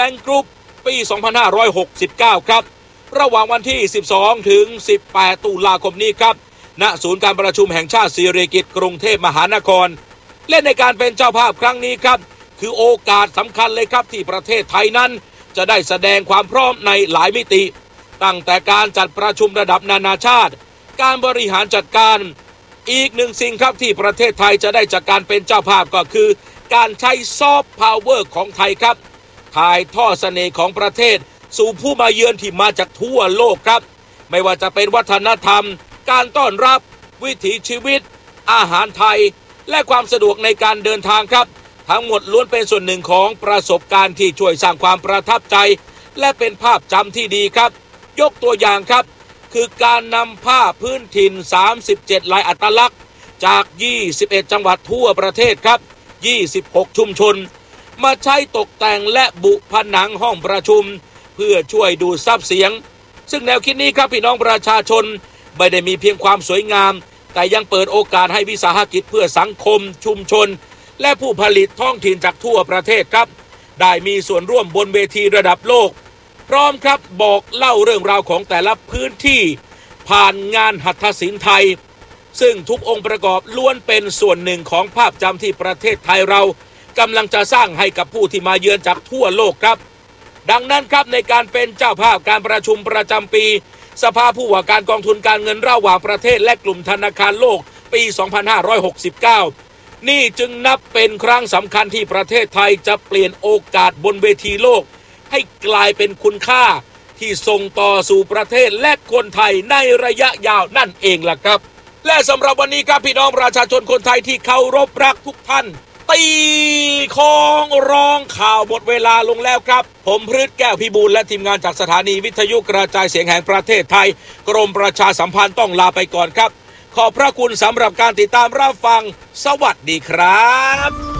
Bank Group ปี 2569 ครับระหว่างวันที่ 12 ถึง 18 ตุลาคมนี้ครับณศูนย์การประชุมแห่งชาติสิริกิติ์กรุงเทพมหานครและในการเป็นเจ้าภาพครั้งนี้ครับคือโอกาสสำคัญเลยครับที่ประเทศไทยนั้นจะได้แสดงความพร้อมในหลายมิติตั้งแต่การจัดประชุมระดับนานาชาติการบริหารจัดการอีกหนึ่งสิ่งครับที่ประเทศไทยจะได้จากการเป็นเจ้าภาพก็คือการใช้ซอฟต์พาวเวอร์ของไทยครับถ่ายทอดเสน่ห์ของประเทศสู่ผู้มาเยือนที่มาจากทั่วโลกครับไม่ว่าจะเป็นวัฒนธรรมการต้อนรับวิถีชีวิตอาหารไทยและความสะดวกในการเดินทางครับทั้งหมดล้วนเป็นส่วนหนึ่งของประสบการณ์ที่ช่วยสร้างความประทับใจและเป็นภาพจำที่ดีครับยกตัวอย่างครับคือการนำผ้าพื้นถิ่น37ลายอัตลักษณ์จาก21จังหวัดทั่วประเทศครับ26ชุมชนมาใช้ตกแต่งและบุผนังห้องประชุมเพื่อช่วยดูดซับเสียงซึ่งแนวคิดนี้ครับพี่น้องประชาชนไม่ได้มีเพียงความสวยงามแต่ยังเปิดโอกาสให้วิสาหกิจเพื่อสังคมชุมชนและผู้ผลิตท้องถิ่นจากทั่วประเทศครับได้มีส่วนร่วมบนเวทีระดับโลกพร้อมครับบอกเล่าเรื่องราวของแต่ละพื้นที่ผ่านงานหัตถศิลป์ไทยซึ่งทุกองค์ประกอบล้วนเป็นส่วนหนึ่งของภาพจำที่ประเทศไทยเรากำลังจะสร้างให้กับผู้ที่มาเยือนจากทั่วโลกครับดังนั้นครับในการเป็นเจ้าภาพการประชุมประจำปีสภาผู้ว่าการกองทุนการเงินระหว่างประเทศและกลุ่มธนาคารโลกปี 2569 นี่จึงนับเป็นครั้งสำคัญที่ประเทศไทยจะเปลี่ยนโอกาสบนเวทีโลกให้กลายเป็นคุณค่าที่ส่งต่อสู่ประเทศและคนไทยในระยะยาวนั่นเองล่ะครับและสำหรับวันนี้ครับพี่น้องประชาชนคนไทยที่เคารพรักทุกท่านตีของร้องข่าวหมดเวลาลงแล้วครับผมพฤทธิ์แก้วพิบูลและทีมงานจากสถานีวิทยุกระจายเสียงแห่งประเทศไทยกรมประชาสัมพันธ์ต้องลาไปก่อนครับขอบพระคุณสำหรับการติดตามรับฟังสวัสดีครับ